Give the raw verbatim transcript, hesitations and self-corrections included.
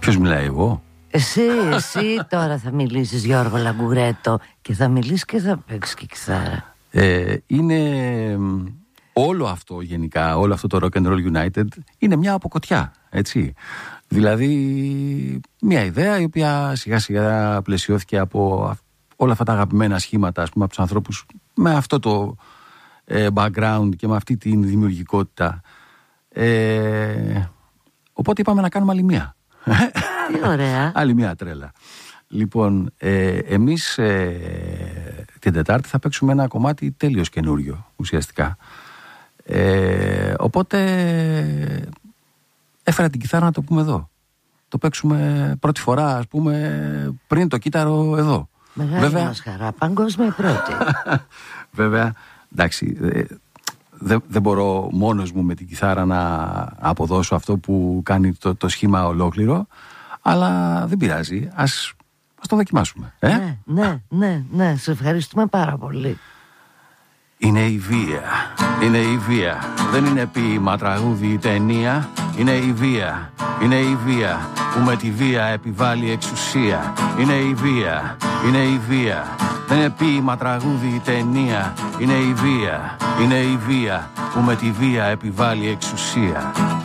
Ποιος μιλάει, εγώ? Εσύ, εσύ τώρα θα μιλήσεις, Γιώργο Λαγκουρέτο, και θα μιλήσεις και θα παίξεις και κιθάρα. Ε, είναι όλο αυτό γενικά, όλο αυτό το Rock and Roll United είναι μια αποκοτιά, έτσι. Δηλαδή μια ιδέα η οποία σιγά σιγά πλαισιώθηκε από όλα αυτά τα αγαπημένα σχήματα, ας πούμε, από τους ανθρώπους με αυτό το ε, background και με αυτή την δημιουργικότητα. Ε, οπότε είπαμε να κάνουμε άλλη μία. Τι ωραία. Άλλη μία τρέλα. Λοιπόν, ε, εμείς ε, την Τετάρτη θα παίξουμε ένα κομμάτι τέλειος καινούριο, ουσιαστικά. Ε, οπότε έφερα την κιθάρα να το πούμε εδώ. Το παίξουμε πρώτη φορά, ας πούμε, πριν το κύτταρο εδώ. Μεγάλη Βέβαια... μας χαρά, παγκόσμια πρώτη. Βέβαια, εντάξει, δεν δε μπορώ μόνος μου με την κιθάρα να αποδώσω αυτό που κάνει το, το σχήμα ολόκληρο, αλλά δεν πειράζει, ας, ας το δοκιμάσουμε. Ε? Ναι, ναι, ναι, ναι, σε ευχαριστούμε πάρα πολύ. Είναι η βία, είναι η βία, δεν είναι ποίημα, τραγούδι ή ταινία. Είναι η βία, είναι η βία που με τη βία επιβάλλει εξουσία. Είναι η βία, είναι η βία, δεν είναι ποίημα, τραγούδι ή ταινία. Είναι η βία, είναι η βία που με τη βία επιβάλλει εξουσία.